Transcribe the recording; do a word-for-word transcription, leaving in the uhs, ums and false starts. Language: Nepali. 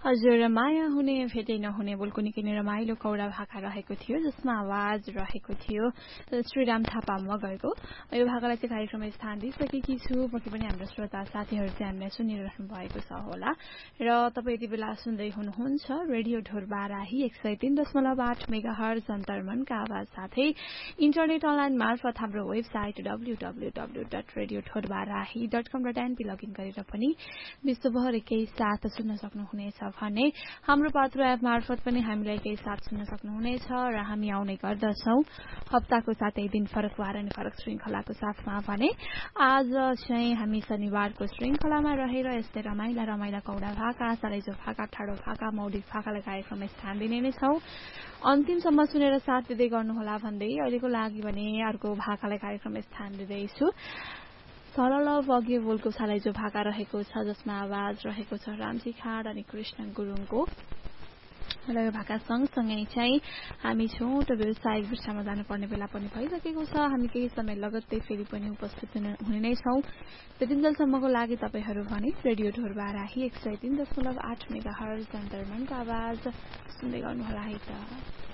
हजुर माया हुने भेटै नहुने बोलको निकै नै रमाइलो कौडा भाका रहेको थियो जसमा आवाज रहेको थियो श्रीराम थापा मगरको। यो भाकालाई चाहिँ कार्यक्रममा स्थान दिइसकेकी छु। पक्कै पनि हाम्रो श्रोता साथीहरू चाहिँ हामीलाई सुनिरहनु भएको छ होला र तपाईँ यति बेला सुन्दै हुनुहुन्छ रेडियो ढोरबाराही एक सय तीन दशमलव आठ मेगा हर्ज अन्तर्मनका आवाज साथै इन्टरनेट अनलाइन मार्फत हाम्रो website W W W dot radio Dhorbarahi dot कम डट एनपी लगइन गरेर पनि विश्वभर एकै साथ सुन्न सक्नुहुनेछ भने हाम्रो पात्र एप मार्फत पनि हामीलाई केही साथ सुन्न सक्नुहुनेछ र हामी आउने गर्दछौ हप्ताको सातै दिन फरक वार अनि फरक श्रृंखलाको साथमा भने आज चाहिँ हामी शनिबारको श्रृंखलामा रहेर यस्तै रमाइला रमाइला कौडा भाका सराइजो भाका ठाडो भाका मौलिक भाकालाई कार्यक्रममा स्थान दिने नै छौ। अन्तिमसम्म सुनेर साथ दिँदै गर्नुहोला भन्दै अहिलेको लागि भने अर्को भाकालाई कार्यक्रममा स्थान दिँदैछु। सरल बग्यो बोलको सराइजो भाका रहेको छ जसमा आवाज रहेको छ रामजी खाड अनि कृष्ण गुरुङको र यो भाका सँगसँगै चाहिँ हामी छोटो व्यावसायिक वृक्षमा जानुपर्ने बेला पनि भइसकेको छ। हामी केही समय लगत्तै फेरि पनि उपस्थित हुने नै छौं। त्यतिन्जेलसम्मको लागि तपाईँहरू भने रेडियो ढोरबाराही एक सय तीन दशमलव आठ मेगा हर्ज अन्तर्मनको आवाज सुन्दै गर्नुहोला है त।